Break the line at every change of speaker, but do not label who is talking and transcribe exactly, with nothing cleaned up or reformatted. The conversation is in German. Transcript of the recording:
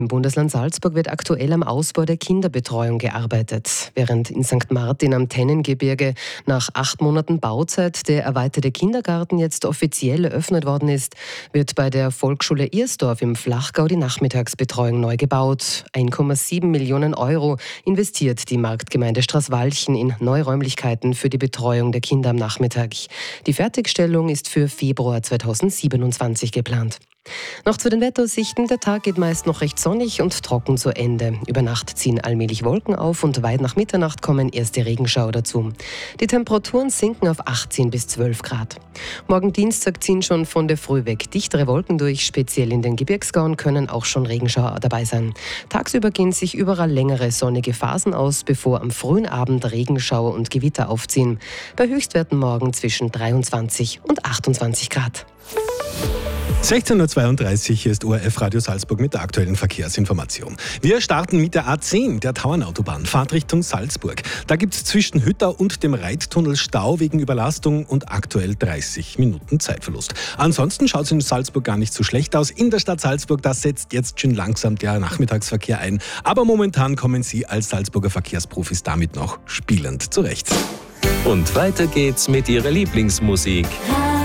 Im Bundesland Salzburg wird aktuell am Ausbau der Kinderbetreuung gearbeitet. Während in Sankt Martin am Tennengebirge nach acht Monaten Bauzeit der erweiterte Kindergarten jetzt offiziell eröffnet worden ist, wird bei der Volksschule Irsdorf im Flachgau die Nachmittagsbetreuung neu gebaut. eins Komma sieben Millionen Euro investiert die Marktgemeinde Straßwalchen in neue Räumlichkeiten für die Betreuung der Kinder am Nachmittag. Die Fertigstellung ist für Februar zweitausendsiebenundzwanzig geplant. Noch zu den Wetteraussichten. Der Tag geht meist noch recht sonnig und trocken zu Ende. Über Nacht ziehen allmählich Wolken auf und weit nach Mitternacht kommen erste Regenschauer dazu. Die Temperaturen sinken auf achtzehn bis zwölf Grad. Morgen Dienstag ziehen schon von der Früh weg dichtere Wolken durch. Speziell in den Gebirgsgauen können auch schon Regenschauer dabei sein. Tagsüber gehen sich überall längere sonnige Phasen aus, bevor am frühen Abend Regenschauer und Gewitter aufziehen. Bei Höchstwerten morgen zwischen dreiundzwanzig und achtundzwanzig Grad.
sechzehn Uhr zweiunddreißig, hier ist O R F Radio Salzburg mit der aktuellen Verkehrsinformation. Wir starten mit der A zehn, der Tauernautobahn, Fahrtrichtung Salzburg. Da gibt es zwischen Hütter und dem Reittunnel Stau wegen Überlastung und aktuell dreißig Minuten Zeitverlust. Ansonsten schaut es in Salzburg gar nicht so schlecht aus. In der Stadt Salzburg, da setzt jetzt schon langsam der Nachmittagsverkehr ein. Aber momentan kommen Sie als Salzburger Verkehrsprofis damit noch spielend zurecht.
Und weiter geht's mit Ihrer Lieblingsmusik.